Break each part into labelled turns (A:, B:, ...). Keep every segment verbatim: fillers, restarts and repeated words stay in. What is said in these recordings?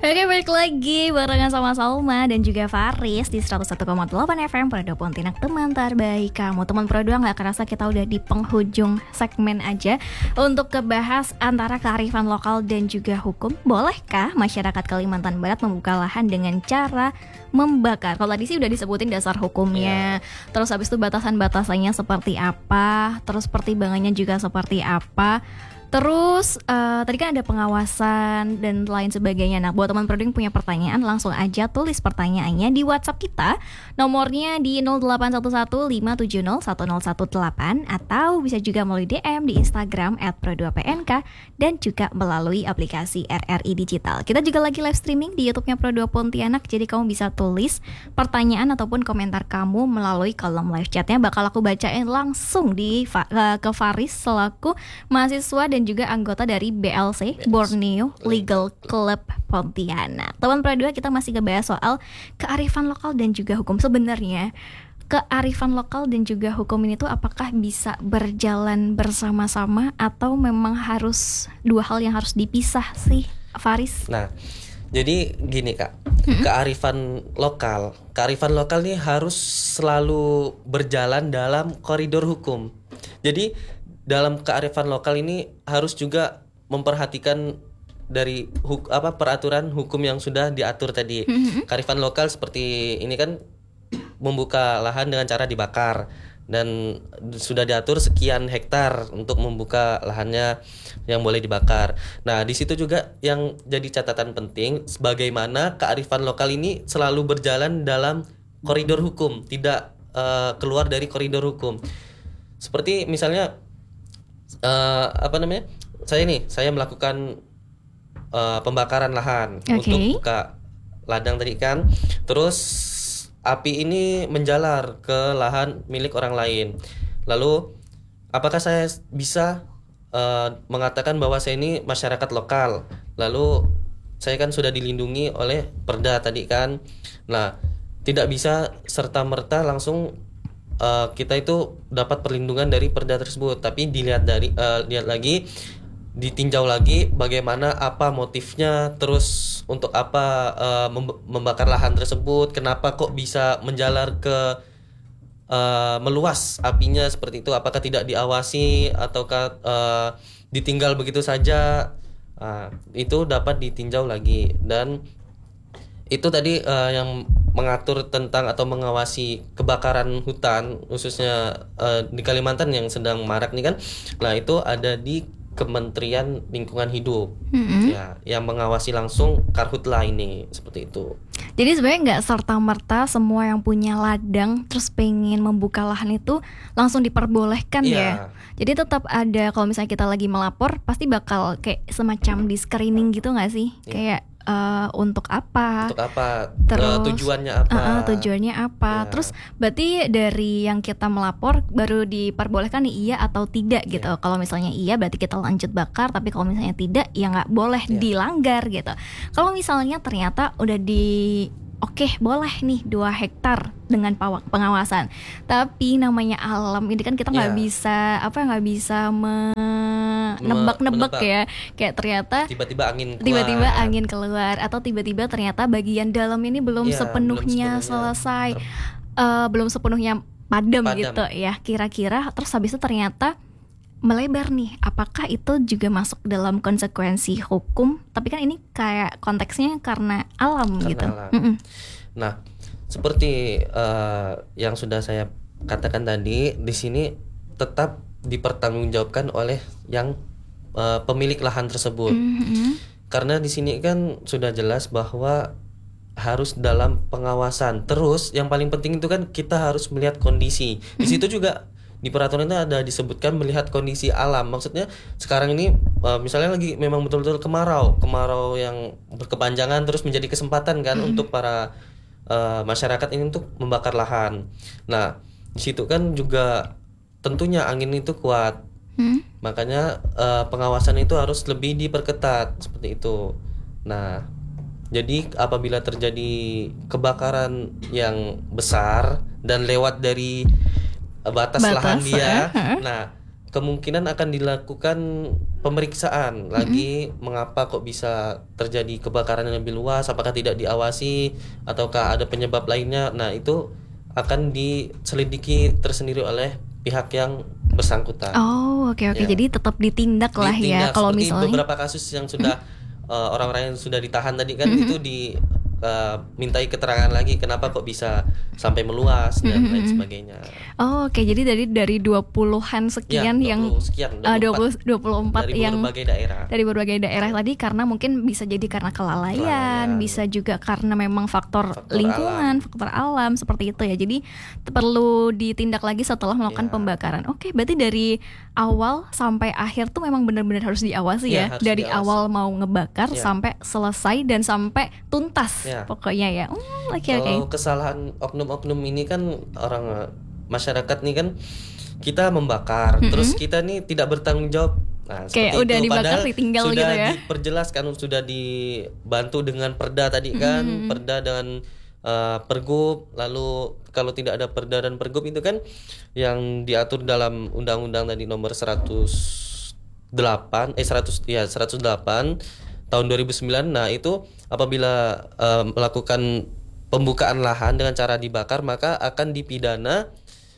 A: Oke, balik lagi barengan sama Salma dan juga Faris di seratus satu koma delapan F M Prodo Pontianak, teman terbaik kamu. Teman Prodo, gak kerasa kita udah di penghujung segmen aja untuk kebahas antara kearifan lokal dan juga hukum. Bolehkah masyarakat Kalimantan Barat membuka lahan dengan cara membakar? Kalau tadi sih udah disebutin dasar hukumnya, yeah. Terus habis itu batasan-batasannya seperti apa, terus pertimbangannya juga seperti apa. Terus uh, tadi kan ada pengawasan dan lain sebagainya. Nah, buat teman Prodo yang punya pertanyaan, langsung aja tulis pertanyaannya di WhatsApp kita. Nomornya di nol delapan satu satu lima tujuh nol satu nol satu delapan, atau bisa juga melalui D M di Instagram et pro dua p n k dan juga melalui aplikasi R R I Digital. Kita juga lagi live streaming di YouTube-nya Pro dua Pontianak, jadi kamu bisa tulis pertanyaan ataupun komentar kamu melalui kolom live chatnya. Bakal aku bacain langsung di ke Faris selaku mahasiswa dan juga anggota dari B L C, Borneo Legal Club Pontianak. Teman Pro dua, kita masih ngebahas soal kearifan lokal dan juga hukum. Sebenarnya kearifan lokal dan juga hukum ini tuh apakah bisa berjalan bersama-sama atau memang harus dua hal yang harus dipisah sih, Faris?
B: Nah, jadi gini Kak, kearifan lokal, kearifan lokal ini harus selalu berjalan dalam koridor hukum. Jadi dalam kearifan lokal ini harus juga memperhatikan dari huk, apa peraturan hukum yang sudah diatur tadi. Mm-hmm. Kearifan lokal seperti ini kan membuka lahan dengan cara dibakar, dan sudah diatur sekian hektar untuk membuka lahannya yang boleh dibakar. Nah, di situ juga yang jadi catatan penting, bagaimana kearifan lokal ini selalu berjalan dalam koridor hukum, tidak uh, keluar dari koridor hukum. Seperti misalnya Uh, apa namanya? Saya nih, saya melakukan uh, pembakaran lahan, okay, untuk buka ladang tadi kan. Terus api ini menjalar ke lahan milik orang lain. Lalu apakah saya bisa uh, mengatakan bahwa saya ini masyarakat lokal? Lalu saya kan sudah dilindungi oleh Perda tadi kan. Nah, tidak bisa serta-merta langsung Uh, kita itu dapat perlindungan dari perda tersebut, tapi dilihat dari uh, lihat lagi, ditinjau lagi bagaimana apa motifnya, terus untuk apa uh, mem- membakar lahan tersebut, kenapa kok bisa menjalar ke uh, meluas apinya seperti itu, apakah tidak diawasi ataukah uh, ditinggal begitu saja, uh, itu dapat ditinjau lagi. Dan itu tadi uh, yang mengatur tentang atau mengawasi kebakaran hutan, khususnya uh, di Kalimantan yang sedang marak nih kan. Nah, itu ada di Kementerian Lingkungan Hidup, mm-hmm, ya, yang mengawasi langsung Karhutla ini, seperti itu.
A: Jadi sebenarnya nggak serta-merta semua yang punya ladang terus pengen membuka lahan itu langsung diperbolehkan, yeah, ya. Jadi tetap ada, kalau misalnya kita lagi melapor pasti bakal kayak semacam di screening gitu nggak sih, yeah, kayak Uh, untuk apa?
B: Untuk apa?
A: Terus
B: uh, tujuannya apa?
A: Uh, uh, tujuannya apa? Ya. Terus berarti dari yang kita melapor baru diperbolehkan nih iya atau tidak gitu. Ya. Kalau misalnya iya berarti kita lanjut bakar, tapi kalau misalnya tidak ya nggak boleh, ya, dilanggar gitu. Kalau misalnya ternyata udah di oke, okay, boleh nih dua hektar dengan pengawasan, tapi namanya alam ini kan kita nggak, ya, bisa apa nggak bisa me nebak-nebak ya, kayak ternyata
B: tiba-tiba angin keluar.
A: tiba-tiba angin keluar atau tiba-tiba ternyata bagian dalam ini belum, ya, sepenuhnya, belum sepenuhnya selesai, uh, belum sepenuhnya padam, padam gitu ya kira-kira. Terus habis itu ternyata melebar nih, apakah itu juga masuk dalam konsekuensi hukum? Tapi kan ini kayak konteksnya karena alam, karena gitu alam.
B: Nah, seperti uh, yang sudah saya katakan tadi, di sini tetap dipertanggungjawabkan oleh yang uh, pemilik lahan tersebut, mm-hmm, karena di sini kan sudah jelas bahwa harus dalam pengawasan. Terus yang paling penting itu kan kita harus melihat kondisi. Di situ juga di peraturan itu ada disebutkan melihat kondisi alam. Maksudnya sekarang ini uh, misalnya lagi memang betul-betul kemarau, kemarau yang berkepanjangan terus menjadi kesempatan kan, mm-hmm, untuk para uh, masyarakat ini untuk membakar lahan. Nah, di situ kan juga tentunya angin itu kuat, hmm? makanya uh, pengawasan itu harus lebih diperketat seperti itu. Nah, jadi apabila terjadi kebakaran yang besar dan lewat dari uh, batas, batas lahan dia, eh? nah kemungkinan akan dilakukan pemeriksaan lagi mengapa kok bisa terjadi kebakaran yang lebih luas, apakah tidak diawasi ataukah ada penyebab lainnya. Nah, itu akan diselidiki tersendiri oleh pihak yang bersangkutan.
A: Oh, oke oke.
B: Ya.
A: Jadi tetap ditindak lah ya
B: Ditindak
A: kalau
B: seperti
A: misalnya.
B: beberapa kasus yang sudah uh, orang-orang yang sudah ditahan tadi kan itu di uh, mintai keterangan lagi kenapa kok bisa sampai meluas dan lain sebagainya.
A: Oh, oke. Jadi dari dari dua puluhan sekian
B: Ya,
A: yang
B: dua puluh sekian,
A: uh,
B: dua puluh empat
A: dua puluh empat
B: dari
A: yang
B: berbagai daerah.
A: dari berbagai daerah tadi karena mungkin bisa jadi karena kelalaian,
B: Kelalaian.
A: bisa juga karena memang faktor,
B: Faktor
A: lingkungan, faktor alam seperti itu ya. Jadi t- perlu ditindak lagi setelah melakukan
B: Ya.
A: pembakaran. Oke, berarti dari awal sampai akhir tuh memang benar-benar harus diawasi
B: Ya,
A: ya.
B: harus
A: Dari
B: diawasi.
A: awal mau ngebakar
B: Ya.
A: sampai selesai dan sampai tuntas
B: Ya.
A: pokoknya ya. Hmm, oke oke.
B: Kalau kesalahan oknum-oknum ini kan orang uh, masyarakat nih kan kita membakar, terus kita nih tidak bertanggung jawab. Nah,
A: Kayak
B: seperti
A: udah
B: itu.
A: dibakar,
B: Padahal
A: ditinggal
B: sudah
A: gitu ya.
B: diperjelaskan, sudah dibantu dengan perda tadi kan, perda dengan uh, pergub. Lalu kalau tidak ada perda dan pergub itu kan yang diatur dalam undang-undang tadi nomor seratus delapan eh seratus ya seratus delapan tahun dua ribu sembilan. Nah, itu apabila uh, melakukan pembukaan lahan dengan cara dibakar maka akan dipidana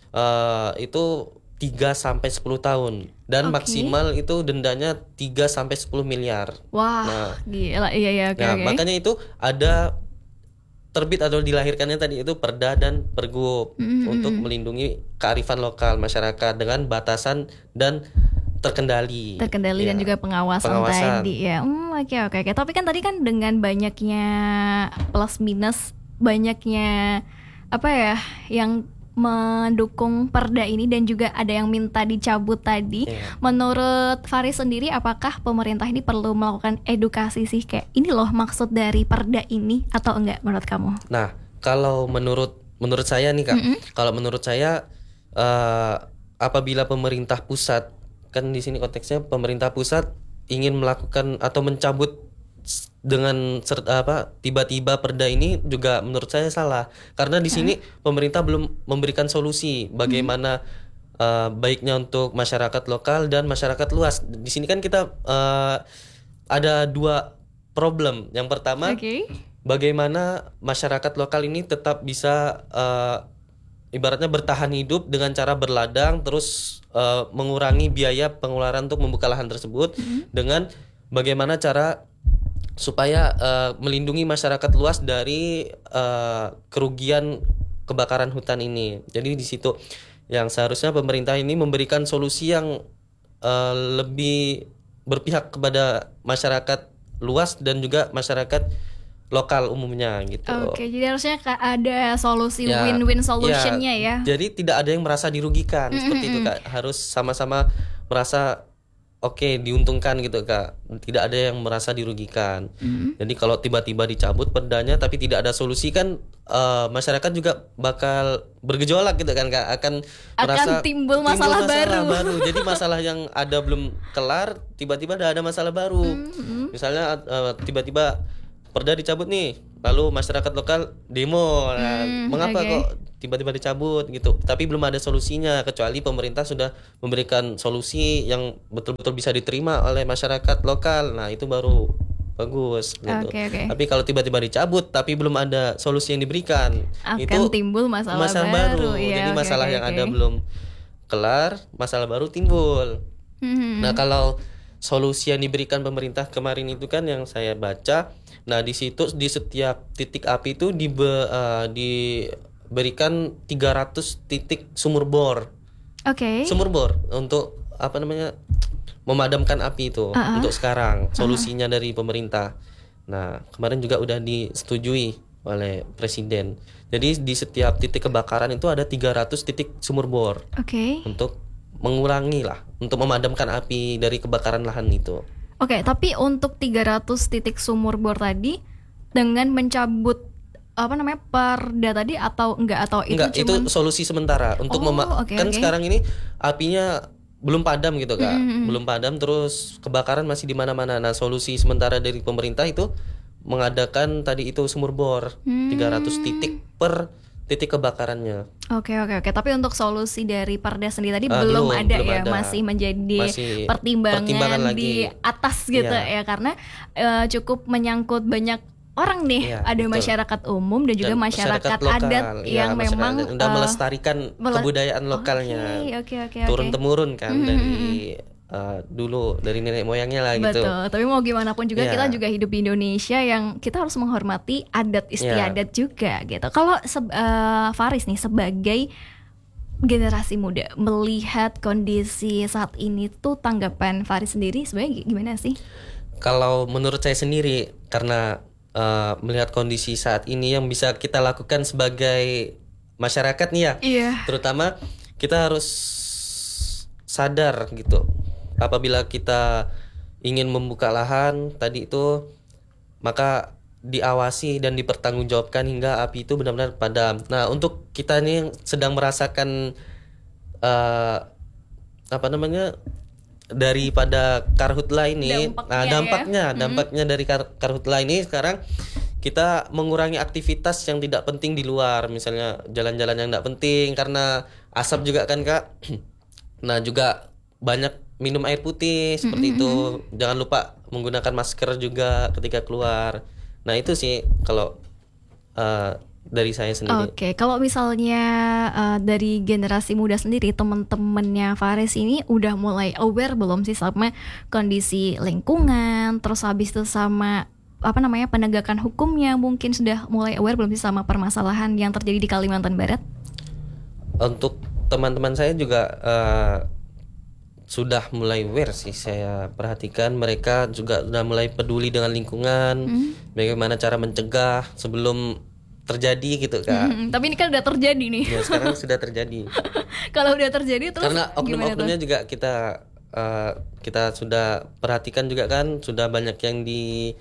B: uh, itu tiga sampai sepuluh tahun dan
A: Oke.
B: maksimal itu dendanya tiga sampai sepuluh miliar.
A: Wah,
B: Nah.
A: gila. Iya ya, oke
B: Nah,
A: oke.
B: makanya itu ada terbit atau dilahirkannya tadi itu perda dan pergub untuk melindungi kearifan lokal masyarakat dengan batasan dan terkendali.
A: Terkendali
B: Ya.
A: dan juga pengawasan,
B: Pengawasan.
A: tadi ya. Hmm, oke oke oke. Tapi kan tadi kan dengan banyaknya plus minus, banyaknya apa ya yang mendukung perda ini dan juga ada yang minta dicabut tadi.
B: Iya.
A: Menurut Faris sendiri, apakah pemerintah ini perlu melakukan edukasi sih kayak ini loh maksud dari perda ini atau enggak menurut kamu?
B: Nah, kalau menurut menurut saya nih Kak, kalau menurut saya eh, apabila pemerintah pusat, kan di sini konteksnya pemerintah pusat ingin melakukan atau mencabut s- dengan serta apa tiba-tiba perda ini juga menurut saya salah karena di sini pemerintah belum memberikan solusi bagaimana eh, baiknya untuk masyarakat lokal dan masyarakat luas. Di sini kan kita eh, ada dua problem. Yang pertama,
A: Oke.
B: bagaimana masyarakat lokal ini tetap bisa eh, ibaratnya bertahan hidup dengan cara berladang terus eh, mengurangi biaya pengeluaran untuk membuka lahan tersebut dengan bagaimana cara supaya eh, melindungi masyarakat luas dari eh, kerugian kebakaran hutan ini. Jadi di situ yang seharusnya pemerintah ini memberikan solusi yang eh, lebih berpihak kepada masyarakat luas dan juga masyarakat lokal umumnya gitu.
A: Oke, jadi harusnya ka- ada solusi
B: Ya,
A: win-win solutionnya ya.
B: Jadi tidak ada yang merasa dirugikan seperti itu Kak. Harus sama-sama merasa oke diuntungkan gitu Kak. Tidak ada yang merasa dirugikan. Jadi kalau tiba-tiba dicabut perdanya tapi tidak ada solusi kan eh, masyarakat juga bakal bergejolak gitu kan Kak. Akan merasa
A: timbul masalah baru.
B: Jadi masalah yang ada belum kelar tiba-tiba ada ada masalah baru. Misalnya eh, tiba-tiba perda dicabut nih, lalu masyarakat lokal demo. Nah,
A: Hmm,
B: mengapa
A: oke.
B: kok tiba-tiba dicabut gitu? Tapi belum ada solusinya kecuali pemerintah sudah memberikan solusi yang betul-betul bisa diterima oleh masyarakat lokal. Nah, itu baru bagus gitu.
A: Oke, oke.
B: Tapi kalau tiba-tiba dicabut tapi belum ada solusi yang diberikan,
A: Akan
B: itu
A: timbul masalah, baru. Iya,
B: Jadi
A: oke,
B: masalah
A: oke,
B: yang
A: oke.
B: ada belum kelar, masalah baru timbul.
A: Hmm.
B: Nah, kalau solusi yang diberikan pemerintah kemarin itu kan yang saya baca, nah di situ di setiap titik api itu dibe, eh, diberikan tiga ratus titik sumur bor.
A: Oke.
B: Sumur bor untuk apa namanya? Memadamkan api itu
A: Uh-uh.
B: untuk sekarang solusinya dari pemerintah. Nah, kemarin juga udah disetujui oleh presiden. Jadi di setiap titik kebakaran itu ada tiga ratus titik sumur bor
A: Oke.
B: untuk mengurangi lah, untuk memadamkan api dari kebakaran lahan itu.
A: Oke, tapi untuk tiga ratus titik sumur bor tadi dengan mencabut apa namanya perda tadi atau enggak atau itu
B: Enggak,
A: cuman
B: itu solusi sementara untuk
A: Oh,
B: mema-
A: oke,
B: kan
A: oke.
B: sekarang ini apinya belum padam gitu Kak. Belum padam terus kebakaran masih di mana-mana. Nah, solusi sementara dari pemerintah itu mengadakan tadi itu sumur bor
A: Hmm.
B: tiga ratus titik per titik kebakarannya.
A: Oke oke oke. Tapi untuk solusi dari Perda sendiri tadi
B: Ah,
A: belum,
B: belum,
A: ada
B: belum
A: ya,
B: ada.
A: masih menjadi
B: Masih
A: pertimbangan,
B: pertimbangan
A: di
B: lagi.
A: atas gitu
B: Iya.
A: ya, karena eh, cukup menyangkut banyak orang nih.
B: Iya,
A: Ada
B: betul.
A: masyarakat umum dan juga
B: Dan
A: masyarakat,
B: lokal,
A: adat
B: ya,
A: yang
B: masyarakat
A: memang
B: adat. udah
A: eh,
B: melestarikan
A: mele-
B: kebudayaan lokalnya,
A: Oke oke oke.
B: turun temurun kan
A: Mhm,
B: dari
A: mhm.
B: eh, dulu dari nenek moyangnya lah gitu.
A: Betul, tapi mau gimana pun juga
B: Iya.
A: kita juga hidup di Indonesia yang kita harus menghormati adat istiadat juga gitu. Kalau se- eh, Faris nih sebagai generasi muda melihat kondisi saat ini tuh, tanggapan Faris sendiri sebenarnya gimana sih?
B: Kalau menurut saya sendiri, karena eh, melihat kondisi saat ini yang bisa kita lakukan sebagai masyarakat nih ya,
A: Iya.
B: terutama kita harus sadar gitu. Apabila kita ingin membuka lahan tadi itu, maka diawasi dan dipertanggungjawabkan hingga api itu benar-benar padam. Nah, untuk kita nih yang sedang merasakan eh, apa namanya daripada karhutla ini,
A: Dampaknya
B: nah
A: ya.
B: dampaknya,
A: Mhm.
B: dampaknya dari kar- karhutla ini sekarang kita mengurangi aktivitas yang tidak penting di luar, misalnya jalan-jalan yang tidak penting karena asap juga kan Kak. Nah juga banyak minum air putih seperti itu. Jangan lupa menggunakan masker juga ketika keluar. Nah itu sih kalau eh, dari saya sendiri.
A: Oke, kalau misalnya uh, dari generasi muda sendiri, teman-temannya Faris ini udah mulai aware belum sih sama kondisi lingkungan, terus habis itu sama apa namanya penegakan hukumnya, mungkin sudah mulai aware belum sih sama permasalahan yang terjadi di Kalimantan Barat?
B: Untuk teman-teman saya juga eh, sudah mulai aware sih, saya perhatikan mereka juga sudah mulai peduli dengan lingkungan, bagaimana cara mencegah sebelum terjadi gitu Kak.
A: Hmm, tapi ini kan udah terjadi nih.
B: Ya sekarang sudah terjadi.
A: Kalau udah terjadi terus
B: Karena
A: gimana tuh?
B: oknum-oknumnya juga kita eh, kita sudah perhatikan juga kan, sudah banyak yang di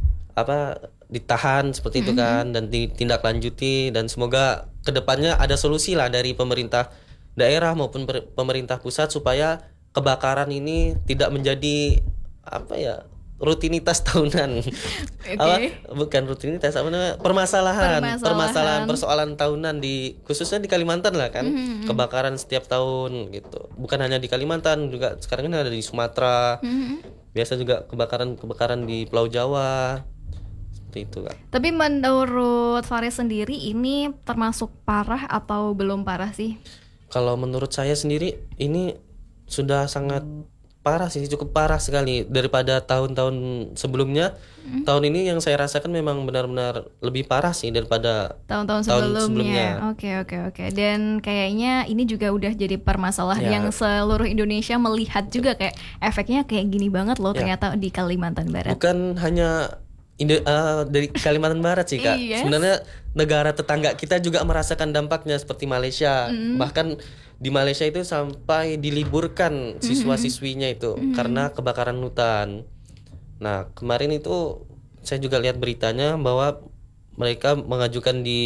B: apa ditahan seperti itu kan dan ditindaklanjuti, dan semoga kedepannya ada solusi lah dari pemerintah daerah maupun per- pemerintah pusat supaya kebakaran ini tidak menjadi apa ya rutinitas tahunan. Apa bukan rutinitas apa namanya permasalahan
A: Permasalahan.
B: permasalahan persoalan tahunan di khususnya di Kalimantan lah kan. Kebakaran setiap tahun gitu, bukan hanya di Kalimantan, juga sekarang ini ada di Sumatera. Biasa juga kebakaran kebakaran di Pulau Jawa seperti itu Kak.
A: Tapi menurut Faris sendiri ini termasuk parah atau belum parah sih?
B: Kalau menurut saya sendiri ini sudah sangat parah sih, cukup parah sekali daripada tahun-tahun sebelumnya. Tahun ini yang saya rasakan memang benar-benar lebih parah sih daripada
A: Tahun-tahun
B: tahun
A: sebelumnya.
B: sebelumnya.
A: Oke oke oke. Dan kayaknya ini juga udah jadi permasalahan
B: Ya.
A: yang seluruh Indonesia melihat juga, kayak efeknya kayak gini banget loh
B: Ya.
A: ternyata di Kalimantan Barat.
B: Bukan hanya Indo- eh, dari Kalimantan Barat sih Kak.
A: Yes.
B: Sebenarnya negara tetangga kita juga merasakan dampaknya seperti Malaysia. Bahkan di Malaysia itu sampai diliburkan siswa-siswinya itu karena kebakaran hutan. Nah, kemarin itu saya juga lihat beritanya bahwa mereka mengajukan di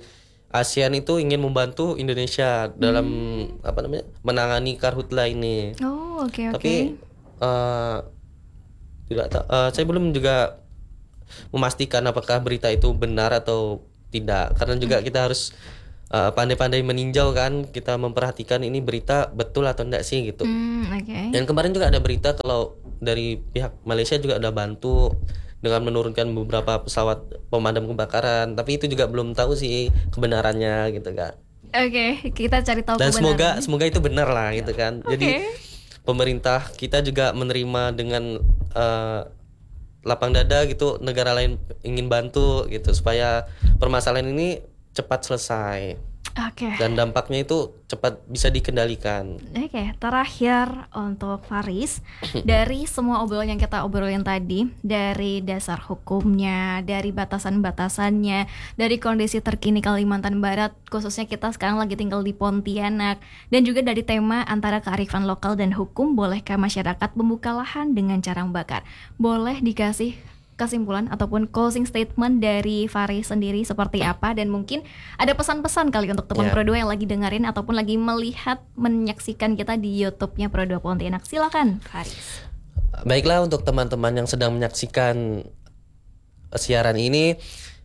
B: ASEAN itu ingin membantu Indonesia dalam apa namanya menangani karhutla ini.
A: Oh oke oke.
B: Tapi eh, tidak ta- eh, saya belum juga memastikan apakah berita itu benar atau tidak, karena juga kita harus eh, pandai-pandai meninjau kan, kita memperhatikan ini berita betul atau enggak sih gitu.
A: Hmm, oke.
B: Dan kemarin juga ada berita kalau dari pihak Malaysia juga ada bantu dengan menurunkan beberapa pesawat pemadam kebakaran, tapi itu juga belum tahu sih kebenarannya gitu kan.
A: Oke, kita cari tahu
B: Dan semoga
A: kebenarannya.
B: semoga itu benar lah gitu kan. Jadi
A: Oke.
B: pemerintah kita juga menerima dengan eh, lapang dada gitu, negara lain ingin bantu gitu supaya permasalahan ini cepat selesai
A: Oke.
B: dan dampaknya itu cepat bisa dikendalikan.
A: Oke, terakhir untuk Faris, dari semua obrolan yang kita obrolin tadi, dari dasar hukumnya, dari batasan-batasannya, dari kondisi terkini Kalimantan Barat, khususnya kita sekarang lagi tinggal di Pontianak, dan juga dari tema antara kearifan lokal dan hukum, bolehkah masyarakat membuka lahan dengan cara membakar? Boleh dikasih kesimpulan ataupun closing statement dari Faris sendiri seperti apa, dan mungkin ada pesan-pesan kali untuk teman
B: Ya.
A: Pro dua yang lagi dengerin ataupun lagi melihat menyaksikan kita di YouTube-nya Pro dua Pontianak. Silakan Faris.
B: Baiklah, untuk teman-teman yang sedang menyaksikan siaran ini,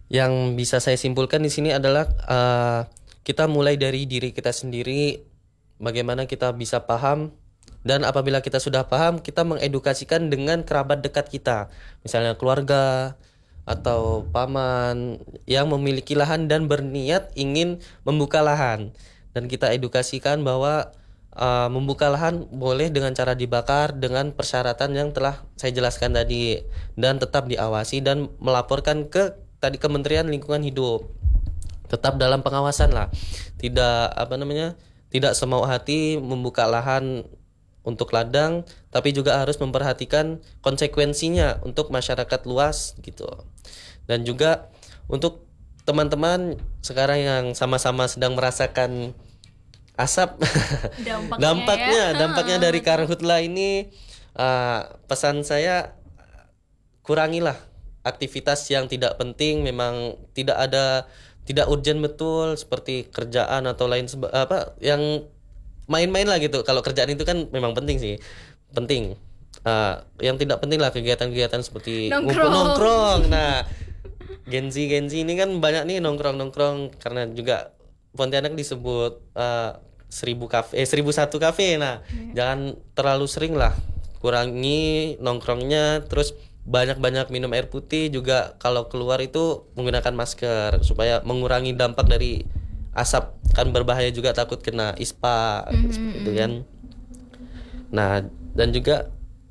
B: Yang bisa saya simpulkan di sini adalah uh, kita mulai dari diri kita sendiri, bagaimana kita bisa paham, dan apabila kita sudah paham, kita mengedukasikan dengan kerabat dekat kita, misalnya keluarga atau paman yang memiliki lahan dan berniat ingin membuka lahan, dan kita edukasikan bahwa uh, membuka lahan boleh dengan cara dibakar dengan persyaratan yang telah saya jelaskan tadi, dan tetap diawasi dan melaporkan ke tadi Kementerian Lingkungan Hidup, tetap dalam pengawasan lah, tidak apa namanya tidak semau hati membuka lahan untuk ladang, tapi juga harus memperhatikan konsekuensinya untuk masyarakat luas gitu. Dan juga untuk teman-teman sekarang yang sama-sama sedang merasakan asap
A: dampaknya
B: dampaknya,
A: ya.
B: dampaknya dari karhutla ini, uh, pesan saya kurangilah aktivitas yang tidak penting, memang tidak ada tidak urgent betul seperti kerjaan atau lain seba, apa yang main-main lah gitu. Kalau kerjaan itu kan memang penting sih, penting. Uh, yang tidak penting lah kegiatan-kegiatan seperti
A: nongkrong.
B: nongkrong. Nah, Gen Z Gen Z ini kan banyak nih nongkrong-nongkrong, karena juga Pontianak disebut uh, seribu kafe, eh, seribu satu kafe. Nah, yeah. Jangan terlalu sering lah, kurangi nongkrongnya, terus banyak-banyak minum air putih juga, kalau keluar itu menggunakan masker supaya mengurangi dampak dari asap, kan berbahaya juga, takut kena ispa mm-hmm. seperti itu kan. Nah, dan juga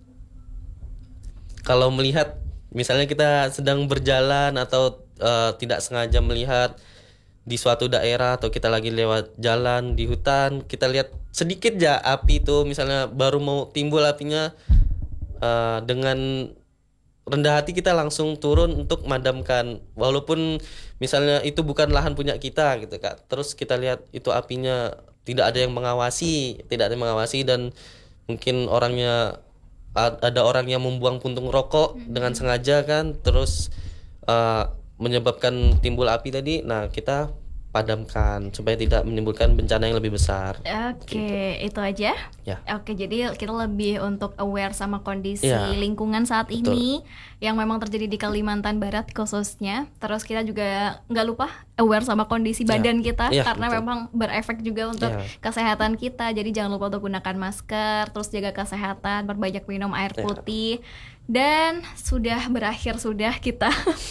B: kalau melihat misalnya kita sedang berjalan atau uh, tidak sengaja melihat di suatu daerah, atau kita lagi lewat jalan di hutan, kita lihat sedikit ya api itu, misalnya baru mau timbul apinya, uh, dengan rendah hati kita langsung turun untuk madamkan, walaupun misalnya itu bukan lahan punya kita gitu Kak. Terus kita lihat itu apinya tidak ada yang mengawasi, tidak ada yang mengawasi, dan mungkin orangnya ada orang yang membuang puntung rokok mm-hmm. dengan sengaja kan, terus uh, menyebabkan timbul api tadi. Nah, kita padamkan supaya tidak menimbulkan bencana yang lebih besar.
A: Oke, gitu. Itu aja.
B: Ya.
A: Oke, jadi kita lebih untuk aware sama kondisi
B: ya.
A: lingkungan saat
B: Betul.
A: ini yang memang terjadi di Kalimantan Barat khususnya. Terus kita juga nggak lupa aware sama kondisi ya. badan kita ya, karena betul. memang berefek juga untuk ya. kesehatan kita. Jadi jangan lupa untuk gunakan masker, terus jaga kesehatan, berbanyak minum air putih. Ya. Dan sudah berakhir sudah kita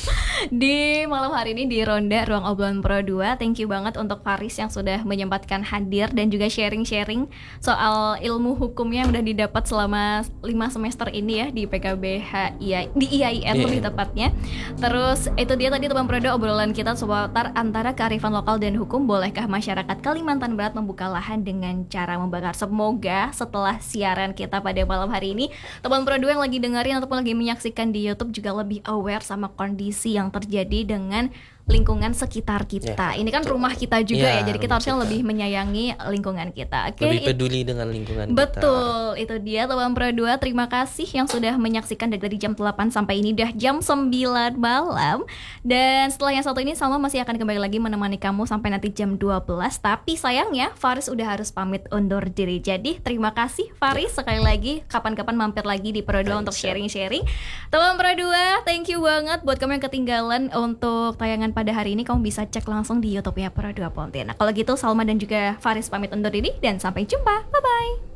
A: di malam hari ini di Ronda Ruang Obrolan Pro dua. Thank you banget untuk Faris yang sudah menyempatkan hadir dan juga sharing-sharing soal ilmu hukumnya yang udah didapat selama lima semester ini ya di P K B H I A, di I A I N yeah. lebih tepatnya. Terus itu dia tadi teman Pro dua obrolan kita seputar antara kearifan lokal dan hukum. Bolehkah masyarakat Kalimantan Barat membuka lahan dengan cara membakar? Semoga setelah siaran kita pada malam hari ini, teman Pro dua yang lagi dengerin ataupun lagi menyaksikan di YouTube juga lebih aware sama kondisi yang terjadi dengan lingkungan sekitar kita. Ya, ini kan betul. rumah kita juga ya, ya jadi kita harusnya kita. lebih menyayangi lingkungan kita. Oke,
B: lebih peduli dengan lingkungan
A: betul,
B: kita.
A: Itu dia teman Pro dua. Terima kasih yang sudah menyaksikan dari, dari jam delapan sampai ini udah jam sembilan malam. Dan setelah yang satu ini Salma masih akan kembali lagi menemani kamu sampai nanti jam dua belas. Tapi sayangnya Faris udah harus pamit undur diri. Jadi terima kasih Faris ya. sekali lagi. Kapan-kapan mampir lagi di Pro dua untuk sharing-sharing. Teman Pro dua, thank you banget buat kamu yang ketinggalan untuk tayangan pada hari ini. Kamu bisa cek langsung di YouTube-nya Pro dua Pontianak. Kalau gitu Salma dan juga Faris pamit undur diri dan sampai jumpa. Bye bye.